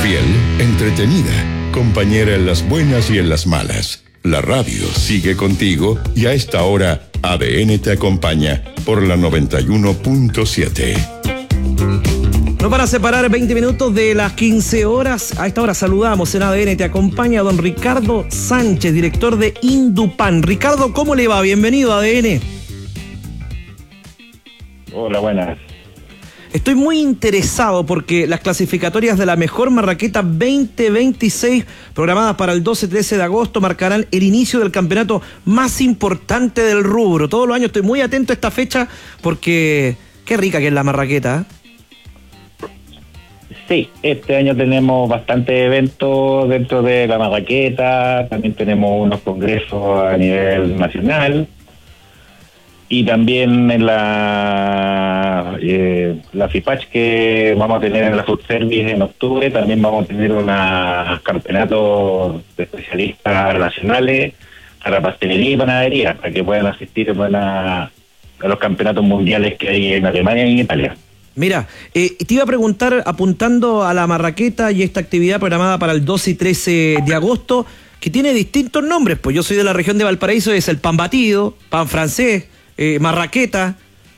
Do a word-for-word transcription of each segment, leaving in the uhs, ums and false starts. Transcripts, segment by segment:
Fiel, entretenida, compañera en las buenas y en las malas. La radio sigue contigo y a esta hora A D N te acompaña por la noventa y uno punto siete. Nos van a separar veinte minutos de las quince horas. A esta hora saludamos en A D N te acompaña a don Ricardo Sánchez, director de Indupan. Ricardo, ¿cómo le va? Bienvenido a A D N. Hola, buenas. Estoy muy interesado porque las clasificatorias de la mejor marraqueta veinte veintiséis, programadas para el doce trece de agosto, marcarán el inicio del campeonato más importante del rubro. Todos los años estoy muy atento a esta fecha porque qué rica que es la marraqueta, ¿eh? Sí, este año tenemos bastantes eventos dentro de la marraqueta, también tenemos unos congresos a nivel nacional. Y también en la eh, la FIPACH que vamos a tener en la Food Service en octubre, también vamos a tener unos campeonatos de especialistas nacionales para pastelería y panadería, para que puedan asistir puedan a, a los campeonatos mundiales que hay en Alemania y en Italia. Mira, eh, te iba a preguntar, apuntando a la marraqueta y esta actividad programada para el doce y trece de agosto, que tiene distintos nombres, pues yo soy de la región de Valparaíso, es el pan batido, pan francés, Eh, marraqueta.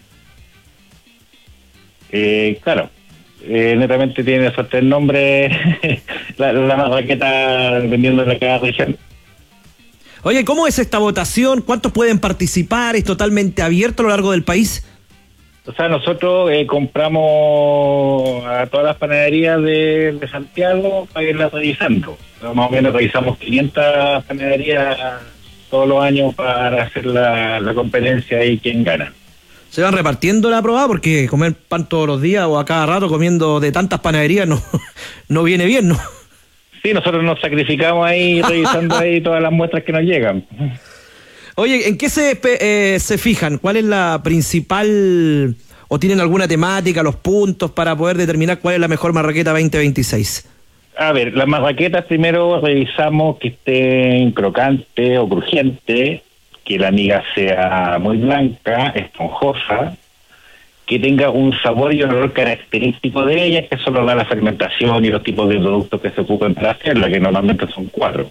Eh, claro, eh, netamente tiene esos tres nombres la, la marraqueta dependiendo de cada región. Oye, ¿cómo es esta votación? ¿Cuántos pueden participar? ¿Es totalmente abierto a lo largo del país? O sea, nosotros eh, compramos a todas las panaderías de, de Santiago para irlas revisando. Más o menos revisamos quinientas panaderías todos los años para hacer la, la competencia y quién gana. ¿Se van repartiendo la prueba? Porque comer pan todos los días o a cada rato comiendo de tantas panaderías no, no viene bien, ¿no? Sí, nosotros nos sacrificamos ahí revisando ahí todas las muestras que nos llegan. Oye, ¿en qué se, eh, se fijan? ¿Cuál es la principal, o tienen alguna temática, los puntos para poder determinar cuál es la mejor marraqueta veinte veintiséis? A ver, las marraquetas primero revisamos que estén crocante o crujiente, que la miga sea muy blanca, esponjosa, que tenga un sabor y un olor característico de ella, que eso lo da la fermentación y los tipos de productos que se ocupan para hacerla, que normalmente son cuatro.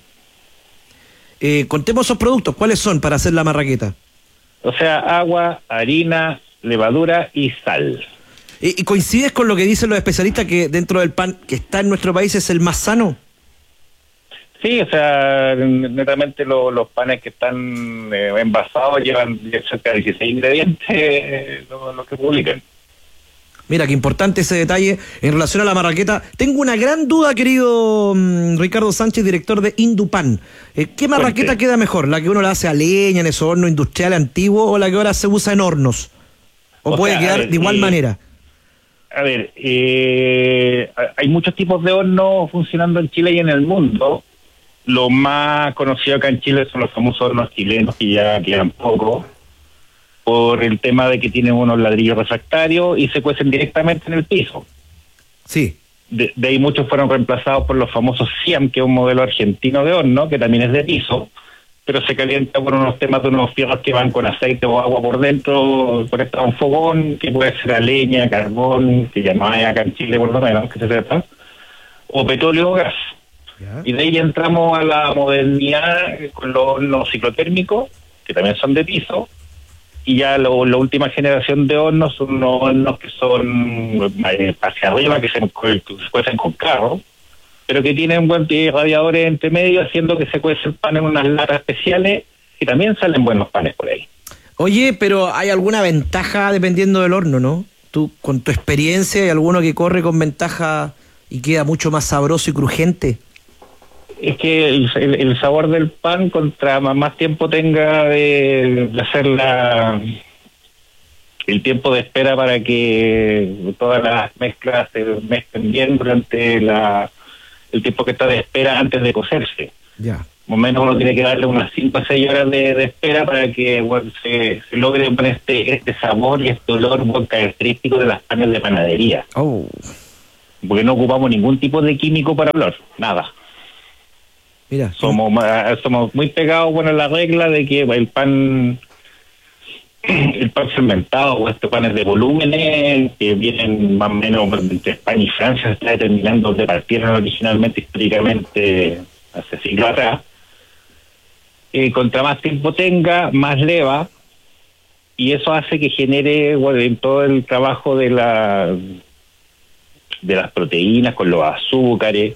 Eh, contemos esos productos, ¿cuáles son para hacer la marraqueta? O sea, agua, harina, levadura y sal. ¿Y coincides con lo que dicen los especialistas que dentro del pan que está en nuestro país es el más sano? Sí, o sea, netamente lo, los panes que están eh, envasados llevan cerca de dieciséis ingredientes, eh, lo, lo que publican. Mira, qué importante ese detalle en relación a la marraqueta. Tengo una gran duda, querido um, Ricardo Sánchez, director de Indupan. Eh, ¿Qué marraqueta Fuente. queda mejor? ¿La que uno la hace a leña, en esos hornos industriales antiguos, o la que ahora se usa en hornos? ¿O, o puede sea, quedar ver, de igual eh, manera? A ver, eh, hay muchos tipos de hornos funcionando en Chile y en el mundo. Lo más conocido acá en Chile son los famosos hornos chilenos, que ya quedan poco, por el tema de que tienen unos ladrillos refractarios y se cuecen directamente en el piso. Sí. De, de ahí muchos fueron reemplazados por los famosos SIAM, que es un modelo argentino de horno, que también es de piso, pero se calienta por unos temas de unos fierros que van con aceite o agua por dentro, conectado a un fogón, que puede ser a leña, carbón, que ya no hay acá en Chile por lo menos, que se sepa, o petróleo o gas. ¿Ya? Y de ahí entramos a la modernidad con los hornos ciclotérmicos, que también son de piso, y ya lo, la última generación de hornos son unos hornos que son eh, hacia arriba, que se, que se cuecen con carro, pero que tienen buen radiadores entre medio, haciendo que se cuece el pan en unas latas especiales, y también salen buenos panes por ahí. Oye, pero ¿hay alguna ventaja dependiendo del horno, no? Tú, con tu experiencia, ¿hay alguno que corre con ventaja y queda mucho más sabroso y crujiente? Es que el, el, el sabor del pan, contra más tiempo tenga de, de hacer la, el tiempo de espera para que todas las mezclas se mezclen bien durante la el tiempo que está de espera antes de cocerse. Ya. Más o menos uno tiene que darle unas cinco a seis horas de, de espera para que bueno, se, se logre este, este sabor y este olor muy característico de las panes de panadería. Oh. Porque no ocupamos ningún tipo de químico para olor, nada. Mira, somos somos muy pegados bueno, a la regla de que el pan el pan fermentado o estos panes de volúmenes que vienen más o menos entre España y Francia, se está determinando donde partieron originalmente, históricamente, hace siglos atrás. Eh, contra más tiempo tenga, más leva, y eso hace que genere, bueno, en todo el trabajo de la de las proteínas con los azúcares,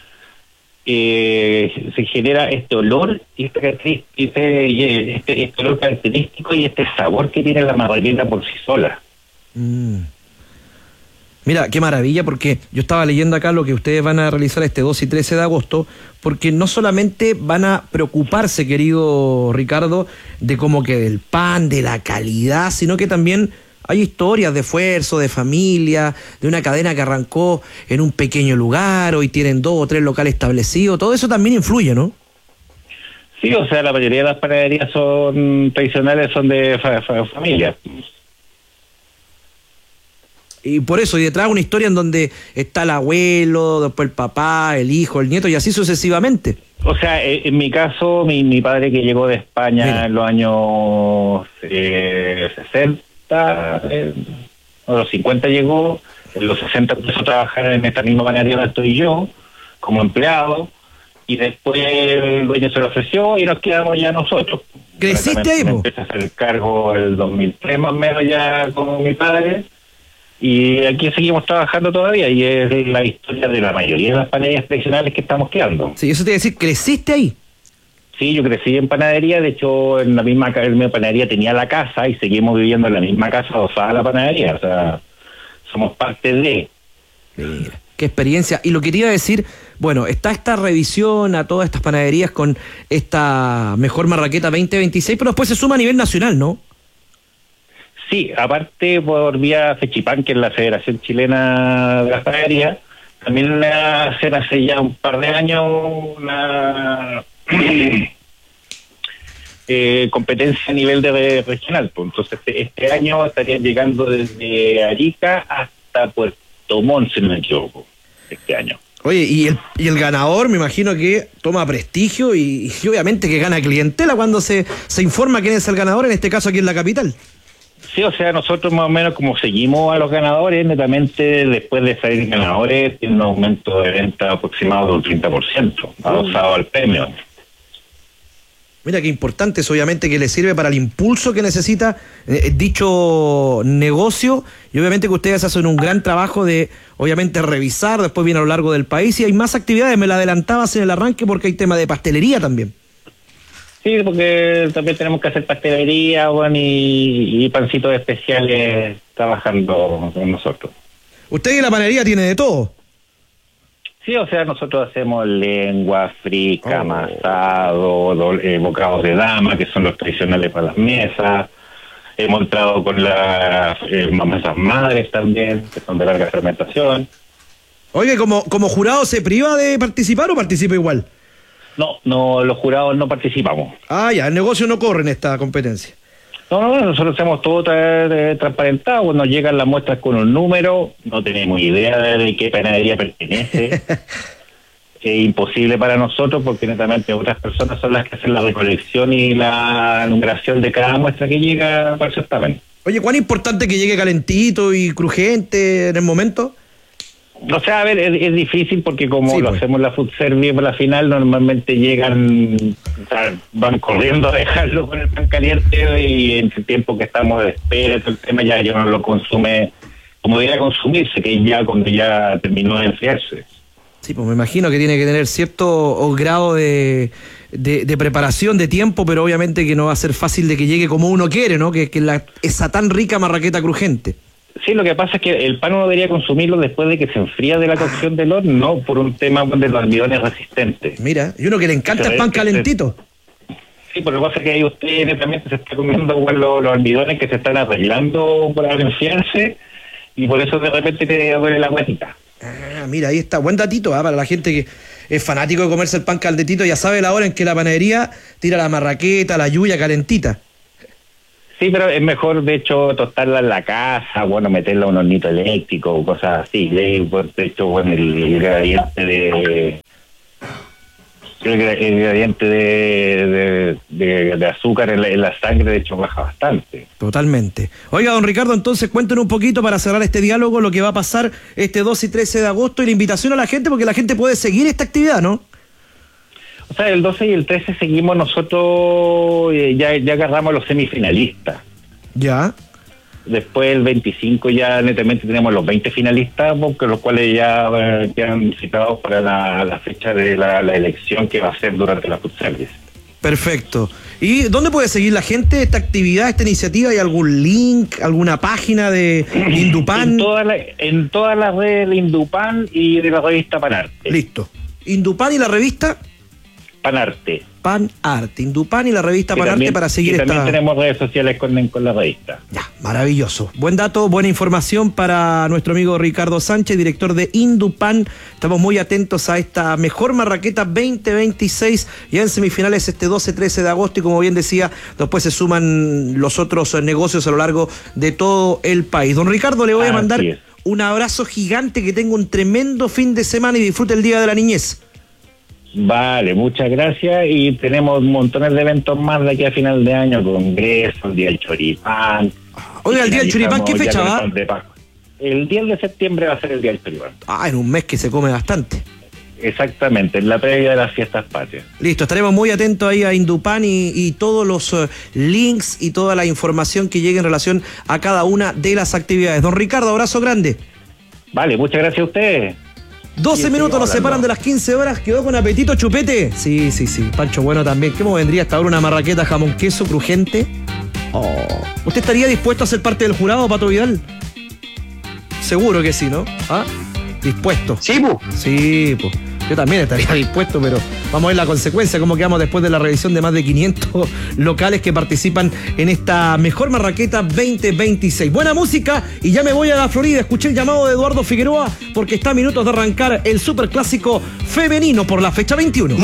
eh, se genera este olor y este, este, este, este olor característico y este sabor que tiene la marraqueta por sí sola. Mm. Mira, qué maravilla, porque yo estaba leyendo acá lo que ustedes van a realizar este doce y trece de agosto, porque no solamente van a preocuparse, querido Ricardo, de cómo que del pan, de la calidad, sino que también hay historias de esfuerzo, de familia, de una cadena que arrancó en un pequeño lugar, hoy tienen dos o tres locales establecidos, todo eso también influye, ¿no? Sí, o sea, la mayoría de las panaderías son tradicionales, son de fa fa familia. Y por eso, y detrás una historia en donde está el abuelo, después el papá, el hijo, el nieto, y así sucesivamente. O sea, en mi caso, mi, mi padre que llegó de España Mira. en los años eh, sesenta, eh, a los cincuenta llegó, en los sesenta empezó a trabajar en esta misma panadería donde estoy yo, como empleado, y después el dueño se lo ofreció y nos quedamos ya nosotros. ¿Creciste ahí, po? Empecé a hacer el cargo el dos mil tres más o menos ya como mi padre. Y aquí seguimos trabajando todavía y es la historia de la mayoría de las panaderías tradicionales que estamos creando. Sí, eso te iba a decir, ¿creciste ahí? Sí, yo crecí en panadería, de hecho en la misma, en la misma panadería tenía la casa y seguimos viviendo en la misma casa adosada a la panadería, o sea, somos parte de... Mira, qué experiencia. Y lo que te iba a decir, bueno, está esta revisión a todas estas panaderías con esta mejor marraqueta veinte veintiséis, pero después se suma a nivel nacional, ¿no? Sí, aparte por vía FECHIPAN, que es la Federación Chilena de las Panaderías, también hacen hace ya un par de años una eh, competencia a nivel de regional. Pues. Entonces este año estarían llegando desde Arica hasta Puerto Montt, si no me equivoco, este año. Oye, y el, y el ganador me imagino que toma prestigio y, y obviamente que gana clientela cuando se, se informa quién es el ganador, en este caso aquí en la capital. Sí, o sea, nosotros más o menos como seguimos a los ganadores, netamente después de salir ganadores, tiene un aumento de venta aproximado del treinta por ciento, adosado al premio. Mira qué importante es, obviamente, que le sirve para el impulso que necesita eh, dicho negocio, y obviamente que ustedes hacen un gran trabajo de, obviamente, revisar, después viene a lo largo del país, y hay más actividades, me la adelantabas en el arranque porque hay tema de pastelería también. Sí, porque también tenemos que hacer pastelería, bueno, y, y pancitos especiales trabajando con nosotros. ¿Usted en la panadería tiene de todo? Sí, o sea, nosotros hacemos lengua, frica, oh. amasado, eh, bocados de dama, que son los tradicionales para las mesas. Hemos entrado con las eh, mesas madres también, que son de larga fermentación. Oye, ¿como, como jurado se priva de participar o participa igual? No, no, los jurados no participamos. Ah, ya, el negocio no corre en esta competencia. No, no, nosotros hacemos todo tra transparentado, cuando llegan las muestras con un número, no tenemos idea de qué panadería pertenece. Es imposible para nosotros porque netamente otras personas son las que hacen la recolección y la numeración de cada muestra que llega para el certamen. Oye, ¿cuán importante que llegue calentito y crujiente en el momento? O sea, a ver, es, es difícil porque como sí, lo pues. hacemos en la food service para la final, normalmente llegan, o sea, van corriendo a dejarlo con el pan caliente y en el tiempo que estamos de espera, todo el tema ya, ya no lo consume como debería consumirse, que ya cuando ya terminó de enfriarse. Sí, pues me imagino que tiene que tener cierto grado de, de, de preparación, de tiempo, pero obviamente que no va a ser fácil de que llegue como uno quiere, ¿no? Que, que la, esa tan rica marraqueta crujiente. Sí, lo que pasa es que el pan uno debería consumirlo después de que se enfría de la cocción del horno, no por un tema de los almidones resistentes. Mira, y uno que le encanta el pan calentito. Sí, pero lo que pasa es que ahí usted netamente se está comiendo bueno, los, los almidones que se están arreglando para enfriarse y por eso de repente te duele la guatita. Ah, mira, ahí está, buen datito, ¿eh? Para la gente que es fanático de comerse el pan calentito, ya sabe la hora en que la panadería tira la marraqueta, la yuya calentita. Sí, pero es mejor, de hecho, tostarla en la casa, bueno, meterla a un hornito eléctrico, cosas así. De, de hecho, bueno, el ingrediente de creo que el ingrediente de, de, de, de azúcar en la, en la sangre, de hecho, baja bastante. Totalmente. Oiga, don Ricardo, entonces cuéntenos un poquito para cerrar este diálogo lo que va a pasar este doce y trece de agosto y la invitación a la gente, porque la gente puede seguir esta actividad, ¿no? O sea, el doce y el trece seguimos nosotros, eh, ya, ya agarramos a los semifinalistas. Ya. Después el veinticinco ya netamente tenemos los veinte finalistas, porque los cuales ya eh, quedan citados para la, la fecha de la, la elección que va a ser durante la Food Service. Perfecto. ¿Y dónde puede seguir la gente esta actividad, esta iniciativa? ¿Hay algún link, alguna página de Indupan? En todas las en toda la redes de Indupan y de la revista Panarte. Listo. Indupan y la revista Panarte. Panarte. Indupan y la revista Que Panarte también, para seguir que esta... también tenemos redes sociales con, con la revista. Ya, maravilloso. Buen dato, buena información para nuestro amigo Ricardo Sánchez, director de Indupan. Estamos muy atentos a esta mejor marraqueta veinte veintiséis, ya en semifinales este doce trece de agosto, y como bien decía, después se suman los otros negocios a lo largo de todo el país. Don Ricardo, le voy a mandar un abrazo gigante, que tenga un tremendo fin de semana y disfrute el Día de la Niñez. Vale, muchas gracias, y tenemos montones de eventos más de aquí a final de año, congreso, el Día del Choripán. Oiga, el Día del Choripán, ¿qué fecha va? El diez de septiembre va a ser el Día del Choripán. Ah, en un mes que se come bastante. Exactamente, en la previa de las fiestas patrias. Listo, estaremos muy atentos ahí a Indupan y, y todos los uh, links y toda la información que llegue en relación a cada una de las actividades. Don Ricardo, abrazo grande. Vale, muchas gracias a ustedes. doce minutos nos separan de las quince horas. ¿Quedó con apetito, Chupete? Sí, sí, sí. Pancho Bueno también. ¿Cómo vendría hasta ahora una marraqueta jamón queso crujiente? Oh. ¿Usted estaría dispuesto a ser parte del jurado, Pato Vidal? Seguro que sí, ¿no? ¿Ah? Dispuesto. Sí, pues. Sí, pues. Yo también estaría dispuesto, pero vamos a ver la consecuencia, cómo quedamos después de la revisión de más de quinientos locales que participan en esta mejor marraqueta veinte veintiséis. Buena música, y ya me voy a la Florida. Escuché el llamado de Eduardo Figueroa porque está a minutos de arrancar el superclásico femenino por la fecha veintiuno.